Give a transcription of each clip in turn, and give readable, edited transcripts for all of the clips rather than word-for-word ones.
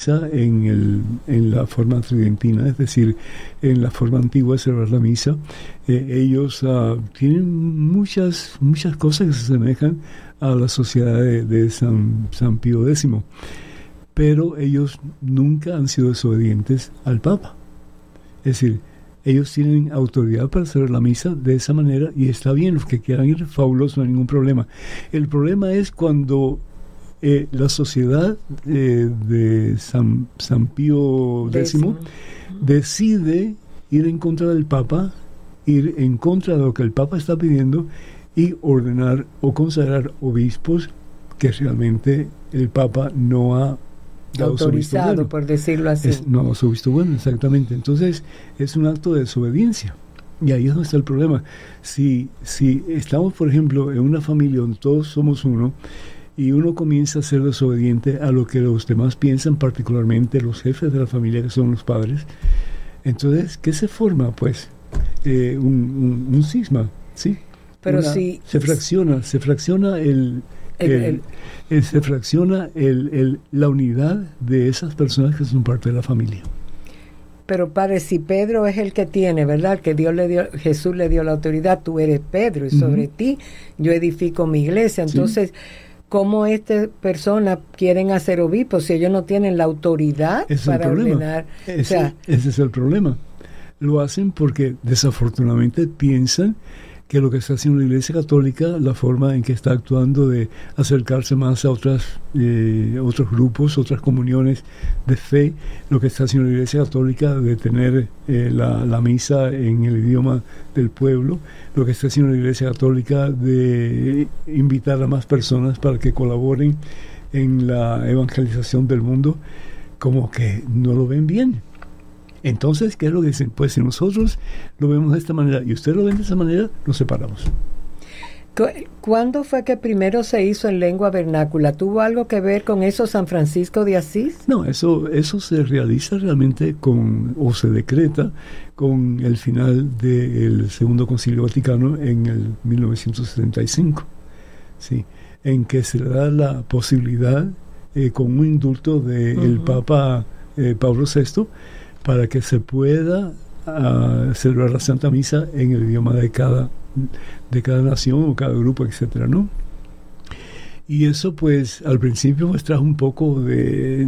misa en la forma tridentina, es decir, en la forma antigua de celebrar la misa. Ellos tienen muchas cosas que se asemejan a la sociedad de San Pío X, pero ellos nunca han sido desobedientes al Papa. Es decir, ellos tienen autoridad para hacer la misa de esa manera y está bien, los que quieran ir, fabuloso, no hay ningún problema. El problema es cuando la sociedad de San Pío X decide ir en contra del Papa, ir en contra de lo que el Papa está pidiendo y ordenar o consagrar obispos que realmente el Papa no ha autorizado, bueno, por decirlo así. No, su visto bueno, exactamente. Entonces, es un acto de desobediencia. Y ahí es donde está el problema. Si estamos, por ejemplo, en una familia donde todos somos uno, y uno comienza a ser desobediente a lo que los demás piensan, particularmente los jefes de la familia, que son los padres, entonces, ¿qué se forma? Pues, un cisma, ¿sí? Pero se fracciona la unidad de esas personas que son parte de la familia. Pero padre, si Pedro es el que tiene, ¿verdad? Que Jesús le dio la autoridad, tú eres Pedro y sobre ti yo edifico mi iglesia. Entonces, ¿cómo estas personas quieren hacer obispos si ellos no tienen la autoridad para ordenar? Ese es el problema. Lo hacen porque desafortunadamente piensan que lo que está haciendo la Iglesia Católica, la forma en que está actuando de acercarse más a otros grupos, otras comuniones de fe, lo que está haciendo la Iglesia Católica de tener la misa en el idioma del pueblo, lo que está haciendo la Iglesia Católica de invitar a más personas para que colaboren en la evangelización del mundo, como que no lo ven bien. Entonces, ¿qué es lo que dicen? Pues si nosotros lo vemos de esta manera y ustedes lo ven de esa manera, nos separamos. ¿Cuándo fue que primero se hizo en lengua vernácula? ¿Tuvo algo que ver con eso San Francisco de Asís? No, eso se realiza realmente o se decreta con el final del Segundo Concilio Vaticano en el 1975, ¿sí? En que se le da la posibilidad, con un indulto del Papa Pablo VI, para que se pueda celebrar la Santa Misa en el idioma de cada nación o cada grupo, etcétera, ¿no? Y eso, pues, al principio pues trajo un poco de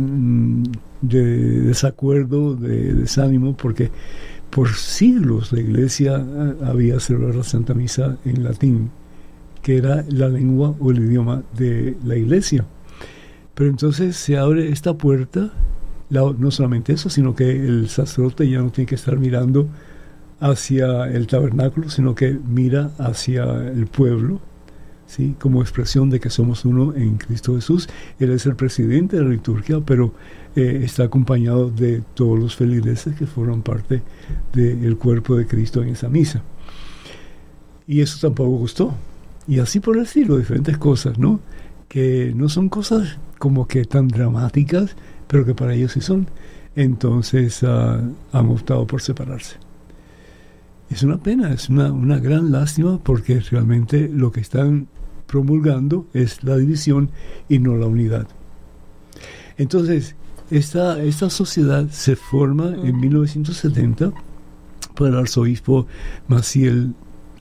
desacuerdo, de desánimo, porque por siglos la Iglesia había celebrado la Santa Misa en latín, que era la lengua o el idioma de la Iglesia. Pero entonces se abre esta puerta. No solamente eso, sino que el sacerdote ya no tiene que estar mirando hacia el tabernáculo, sino que mira hacia el pueblo, ¿sí? Como expresión de que somos uno en Cristo Jesús. Él es el presidente de la liturgia, pero está acompañado de todos los feligreses que forman parte del cuerpo de Cristo en esa misa. Y eso tampoco gustó. Y así por el estilo, diferentes cosas, ¿no? Que no son cosas como que tan dramáticas, pero que para ellos sí son. Entonces han optado por separarse. Es una pena, es una gran lástima, porque realmente lo que están promulgando es la división y no la unidad. Entonces, esta sociedad se forma en 1970 por el arzobispo Maciel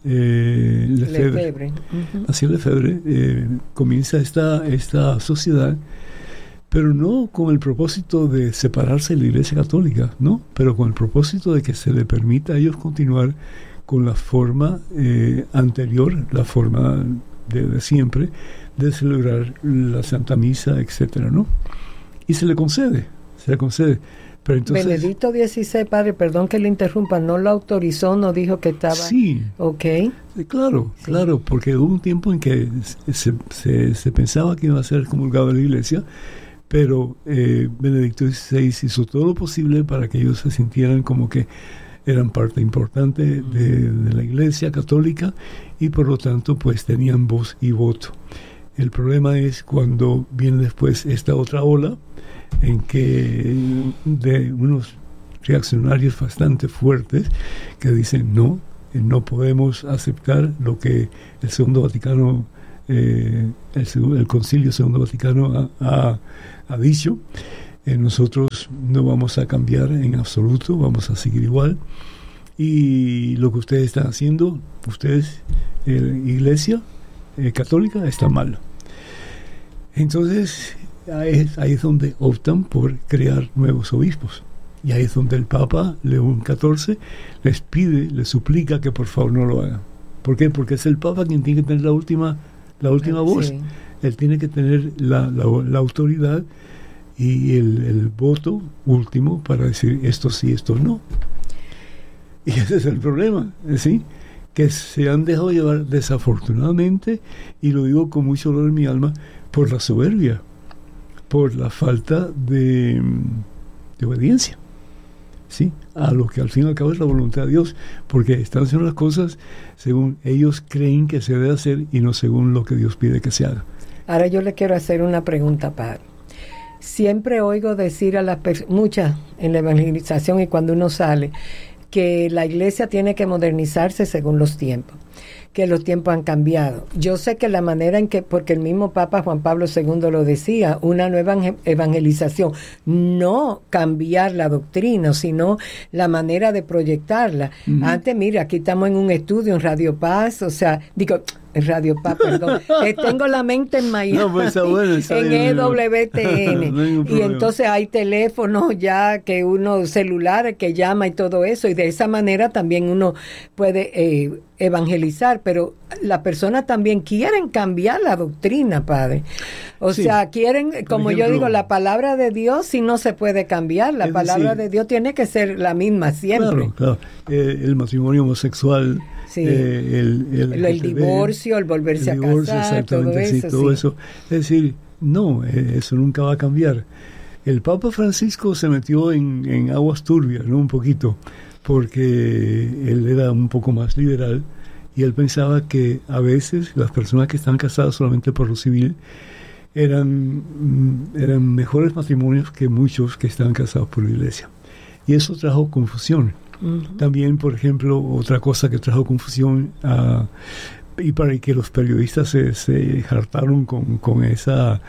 Lefebvre. Maciel Lefebvre comienza esta sociedad, pero no con el propósito de separarse de la Iglesia Católica, ¿no? Pero con el propósito de que se le permita a ellos continuar con la forma anterior, la forma de siempre, de celebrar la Santa Misa, etcétera, ¿no? Y se le concede. Pero entonces, Benedicto XVI, padre, perdón que le interrumpa, no lo autorizó, no dijo que estaba... Sí, okay. Claro, porque hubo un tiempo en que se pensaba que iba a ser comulgado en la Iglesia, pero Benedicto XVI hizo todo lo posible para que ellos se sintieran como que eran parte importante de la Iglesia Católica y por lo tanto pues tenían voz y voto. El problema es cuando viene después esta otra ola en que de unos reaccionarios bastante fuertes que dicen no podemos aceptar lo que el Segundo Vaticano, el Concilio Segundo Vaticano ha dicho. Nosotros no vamos a cambiar en absoluto, vamos a seguir igual. Y lo que ustedes están haciendo, ustedes, Iglesia Católica, está mal. Entonces, ahí es donde optan por crear nuevos obispos. Y ahí es donde el Papa León XIV les pide, les suplica que por favor no lo hagan. ¿Por qué? Porque es el Papa quien tiene que tener la última voz. Sí. Él tiene que tener la autoridad y el voto último para decir esto sí, esto no. Y ese es el problema, ¿sí? Que se han dejado llevar desafortunadamente, y lo digo con mucho dolor en mi alma, por la soberbia, por la falta de obediencia, ¿sí? A lo que al fin y al cabo es la voluntad de Dios, porque están haciendo las cosas según ellos creen que se debe hacer y no según lo que Dios pide que se haga. Ahora yo le quiero hacer una pregunta, padre. Siempre oigo decir a las personas, muchas en la evangelización y cuando uno sale, que la iglesia tiene que modernizarse según los tiempos, que los tiempos han cambiado. Yo sé que la manera en que, porque el mismo Papa Juan Pablo II lo decía, una nueva evangelización, no cambiar la doctrina, sino la manera de proyectarla. Uh-huh. Antes, mira, aquí estamos en un estudio en Radio Paz, o sea, digo, Radio Paz, perdón, tengo la mente en Miami, no, pues en EWTN, no y entonces hay teléfonos ya que uno, celulares que llama y todo eso, y de esa manera también uno puede evangelizar, pero las personas también quieren cambiar la doctrina, padre. O sea, quieren, como ejemplo, yo digo, la palabra de Dios si no se puede cambiar, la palabra de Dios tiene que ser la misma siempre. Claro. El matrimonio homosexual, sí. el divorcio, el volverse a casar, todo eso. Sí, todo eso. Es decir, no, eso nunca va a cambiar. El Papa Francisco se metió en aguas turbias, ¿no? Un poquito, porque él era un poco más liberal y él pensaba que a veces las personas que están casadas solamente por lo civil eran mejores matrimonios que muchos que estaban casados por la iglesia. Y eso trajo confusión. Uh-huh. También, por ejemplo, otra cosa que trajo confusión, y para que los periodistas se hartaron con esa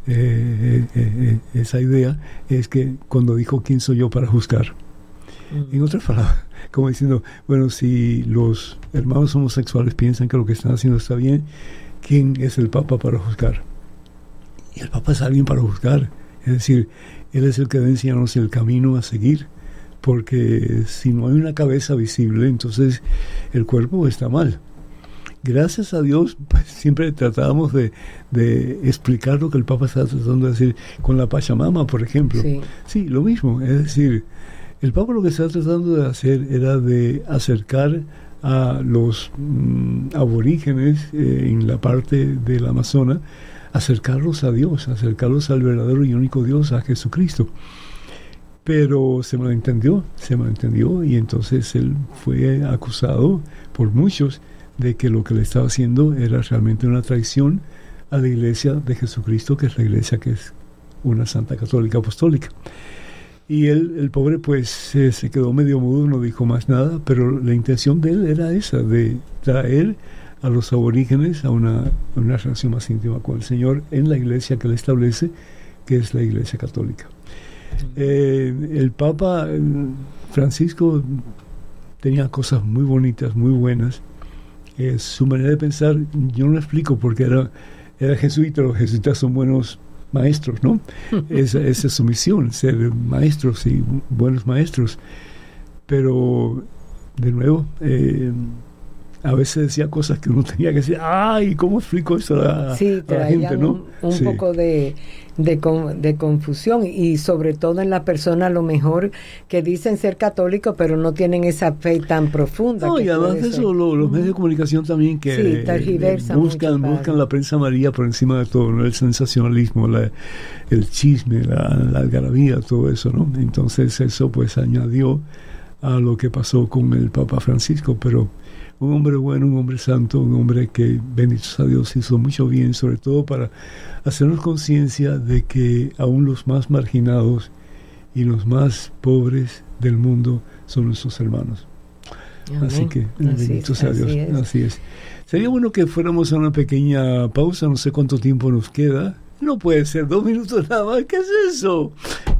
idea, es que cuando dijo ¿quién soy yo para juzgar? Uh-huh. En otras palabras, como diciendo, bueno, si los hermanos homosexuales piensan que lo que están haciendo está bien, ¿quién es el Papa para juzgar? Y el Papa es alguien para juzgar, es decir, él es el que debe enseñarnos el camino a seguir, porque si no hay una cabeza visible, entonces el cuerpo está mal. Gracias a Dios, pues, siempre tratábamos de explicar lo que el Papa está tratando de decir con la Pachamama, por ejemplo. Sí, lo mismo, es decir, el Papa lo que está tratando de hacer era de acercar a los aborígenes en la parte del Amazonas, acercarlos a Dios, acercarlos al verdadero y único Dios, a Jesucristo. Pero se malentendió, y entonces él fue acusado por muchos de que lo que le estaba haciendo era realmente una traición a la iglesia de Jesucristo, que es la iglesia que es una santa católica apostólica. Y él, el pobre, pues se quedó medio mudo, no dijo más nada, pero la intención de él era esa, de traer a los aborígenes a una relación más íntima con el Señor en la iglesia que él establece, que es la iglesia católica. El Papa Francisco tenía cosas muy bonitas, muy buenas. Su manera de pensar, yo no lo explico porque era jesuita. Los jesuitas son buenos maestros, ¿no? Esa es su misión, ser maestros y buenos maestros. Pero, de nuevo, a veces decía cosas que uno tenía que decir, ¡ay! ¿Cómo explico eso a la gente, no? Un poco de confusión, y sobre todo en la persona a lo mejor que dicen ser católicos pero no tienen esa fe tan profunda. No, y además de eso, los medios de comunicación también que buscan la prensa amarilla por encima de todo, ¿no? El sensacionalismo, el chisme, la algarabía, todo eso, ¿no? Entonces eso pues añadió a lo que pasó con el Papa Francisco, pero un hombre bueno, un hombre santo, un hombre que, bendito sea Dios, hizo mucho bien, sobre todo para hacernos conciencia de que aún los más marginados y los más pobres del mundo son nuestros hermanos. Amén. Así que, bendito sea Dios. Así es. Sería bueno que fuéramos a una pequeña pausa, no sé cuánto tiempo nos queda. No puede ser 2 minutos nada más, ¿qué es eso?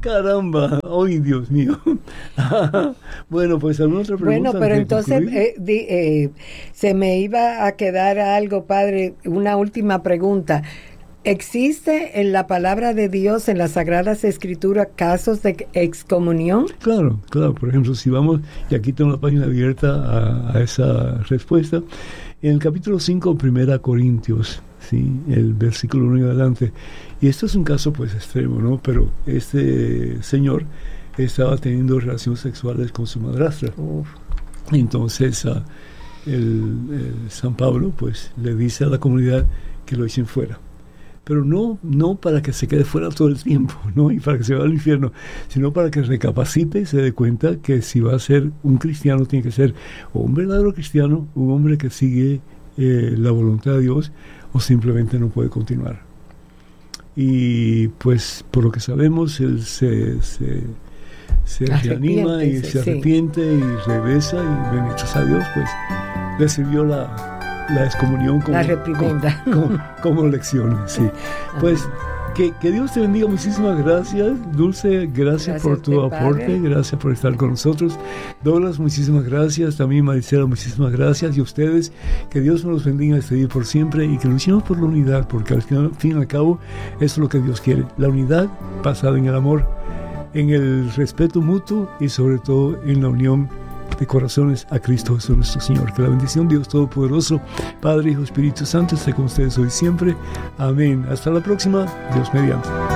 Caramba, ¡ay, Dios mío! Bueno, pues alguna otra pregunta. Bueno, pero entonces se me iba a quedar algo, padre, una última pregunta. ¿Existe en la palabra de Dios, en las Sagradas Escrituras, casos de excomunión? Claro, por ejemplo, si vamos, y aquí tengo la página abierta a esa respuesta, en el capítulo 5, 1 Corintios, ¿sí? El versículo 1 y adelante, y esto es un caso pues extremo, ¿no? Pero este señor estaba teniendo relaciones sexuales con su madrastra. Entonces el San Pablo pues le dice a la comunidad que lo echen fuera, pero no para que se quede fuera todo el tiempo, ¿no? Y para que se vaya al infierno, sino para que recapacite y se dé cuenta que si va a ser un cristiano, tiene que ser o un verdadero cristiano, un hombre que sigue la voluntad de Dios, o simplemente no puede continuar. Y pues por lo que sabemos, él se reanima y se arrepiente y regresa, y benditos a Dios, pues le sirvió la excomunión como lección, sí. Pues que Dios te bendiga. Muchísimas gracias, Dulce, gracias por tu aporte, padre. Gracias por estar con nosotros. Douglas, muchísimas gracias. También Maricela, muchísimas gracias. Y ustedes, que Dios nos los bendiga este día por siempre, y que luchemos por la unidad, porque al fin y al cabo eso es lo que Dios quiere, la unidad basada en el amor, en el respeto mutuo y sobre todo en la unión de corazones a Cristo Jesús nuestro Señor. Que la bendición de Dios Todopoderoso, Padre, Hijo, Espíritu Santo, esté con ustedes hoy siempre. Amén. Hasta la próxima. Dios mediante.